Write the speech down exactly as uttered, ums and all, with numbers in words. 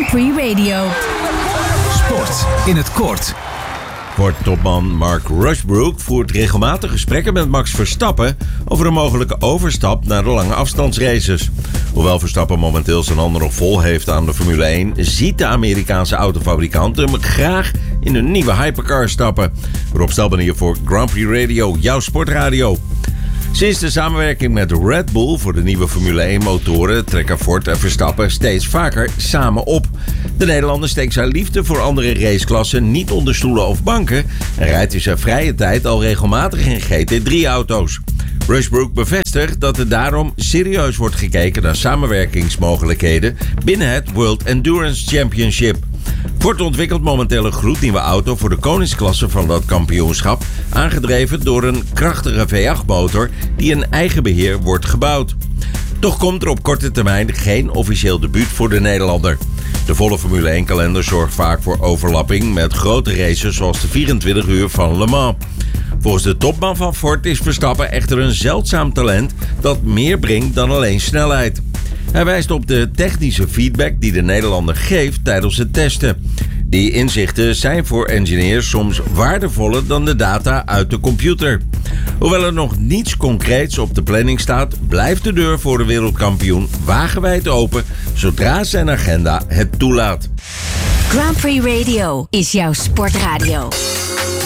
Prix Radio. Sport in het kort. Ford-topman Mark Rushbrook voert regelmatig gesprekken met Max Verstappen over een mogelijke overstap naar de lange afstandsraces. Hoewel Verstappen momenteel zijn handen nog vol heeft aan de Formule één, ziet de Amerikaanse autofabrikant hem graag in een nieuwe hypercar stappen. Rob Stelben hier voor Grand Prix Radio, jouw sportradio. Sinds de samenwerking met Red Bull voor de nieuwe Formule één motoren trekken Ford en Verstappen steeds vaker samen op. De Nederlander steekt zijn liefde voor andere raceklassen niet onder stoelen of banken en rijdt in zijn vrije tijd al regelmatig in G T drie auto's. Rushbrook bevestigt dat er daarom serieus wordt gekeken naar samenwerkingsmogelijkheden binnen het World Endurance Championship. Ford ontwikkelt momenteel een gloednieuwe auto voor de koningsklasse van dat kampioenschap, aangedreven door een krachtige V acht motor die in eigen beheer wordt gebouwd. Toch komt er op korte termijn geen officieel debuut voor de Nederlander. De volle Formule één kalender zorgt vaak voor overlapping met grote races zoals de vierentwintig uur van Le Mans. Volgens de topman van Ford is Verstappen echter een zeldzaam talent dat meer brengt dan alleen snelheid. Hij wijst op de technische feedback die de Nederlander geeft tijdens het testen. Die inzichten zijn voor engineers soms waardevoller dan de data uit de computer. Hoewel er nog niets concreets op de planning staat, blijft de deur voor de wereldkampioen wagenwijd open zodra zijn agenda het toelaat. Grand Prix Radio is jouw sportradio.